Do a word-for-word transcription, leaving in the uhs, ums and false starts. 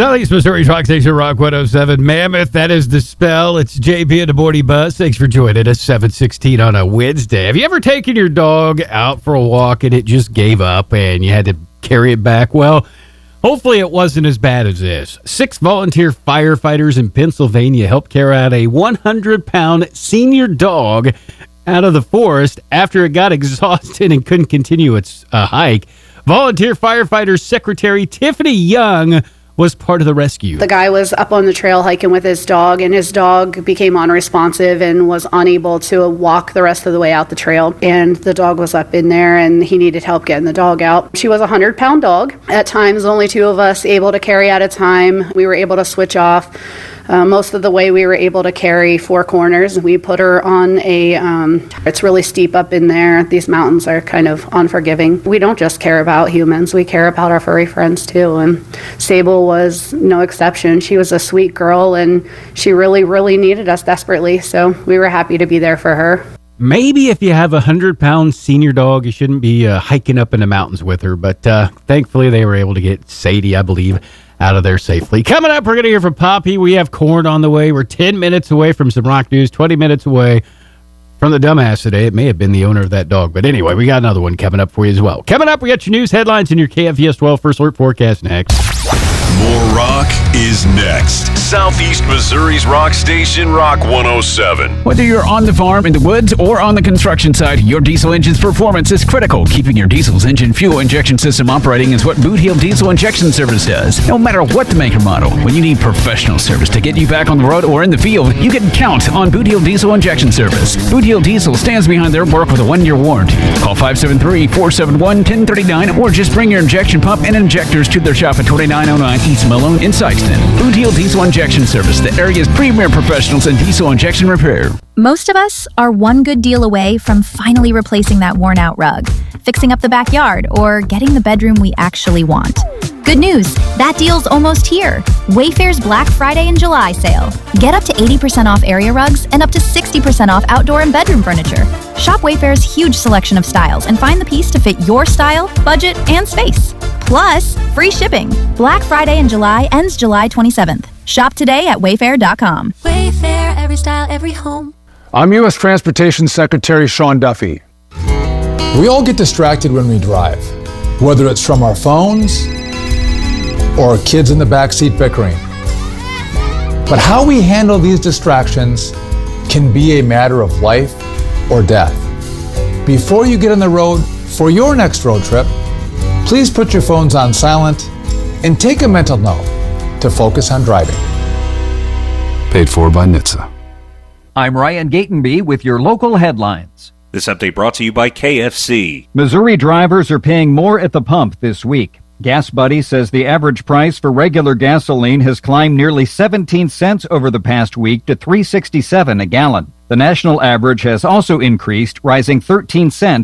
Southeast Missouri Rock Station, Rock one oh seven. Mammoth, that is the spell. It's J P and the Morning Buzz. Thanks for joining us, seven sixteen on a Wednesday. Have you ever taken your dog out for a walk and it just gave up and you had to carry it back? Well, hopefully it wasn't as bad as this. Six volunteer firefighters in Pennsylvania helped carry out a one hundred pound senior dog out of the forest after it got exhausted and couldn't continue its uh, hike. Volunteer firefighter Secretary Tiffany Young was part of the rescue. The guy was up on the trail hiking with his dog, and his dog became unresponsive and was unable to walk the rest of the way out the trail. And the dog was up in there, and he needed help getting the dog out. She was a one hundred pound dog. At times, only two of us able to carry at a time. We were able to switch off. Uh, most of the way we were able to carry four corners. We put her on a, um, it's really steep up in there. These mountains are kind of unforgiving. We don't just care about humans, we care about our furry friends too. And Sable was no exception. She was a sweet girl and she really, really needed us desperately. So we were happy to be there for her. Maybe if you have a one hundred pound senior dog, you shouldn't be uh, hiking up in the mountains with her. But uh, thankfully they were able to get Sadie, I believe, out of there safely. Coming up, we're going to hear from Poppy. We have Corn on the way. We're ten minutes away from some rock news, twenty minutes away from the dumbass today. It may have been the owner of that dog. But anyway, we got another one coming up for you as well. Coming up, we got your news headlines and your K F V S twelve First Alert forecast next. More rock is next. Southeast Missouri's rock station, Rock one oh seven. Whether you're on the farm, in the woods, or on the construction site, your diesel engine's performance is critical. Keeping your diesel's engine fuel injection system operating is what Boot Heel Diesel Injection Service does. No matter what the make or model, when you need professional service to get you back on the road or in the field, you can count on Boot Heel Diesel Injection Service. Boot Heel Diesel stands behind their work with a one-year warranty. Call five seven three, four seven one, one zero three nine or just bring your injection pump and injectors to their shop at twenty-nine oh nine East Malone in Sikeston. Boot Heel Diesel Injection Service, the area's premier professionals in diesel injection repair. Most of us are one good deal away from finally replacing that worn-out rug, fixing up the backyard, or getting the bedroom we actually want. Good news, that deal's almost here. Wayfair's Black Friday and July sale. Get up to eighty percent off area rugs and up to sixty percent off outdoor and bedroom furniture. Shop Wayfair's huge selection of styles and find the piece to fit your style, budget, and space. Plus, free shipping. Black Friday in July ends July twenty-seventh. Shop today at wayfair dot com. Wayfair, every style, every home. I'm U S Transportation Secretary Sean Duffy. We all get distracted when we drive, whether it's from our phones or kids in the backseat bickering. But how we handle these distractions can be a matter of life or death. Before you get on the road for your next road trip, please put your phones on silent and take a mental note to focus on driving. Paid for by N H T S A. I'm Ryan Gatenby with your local headlines. This update brought to you by K F C. Missouri drivers are paying more at the pump this week. Gas Buddy says the average price for regular gasoline has climbed nearly seventeen cents over the past week to three dollars and sixty-seven cents a gallon. The national average has also increased, rising thirteen cents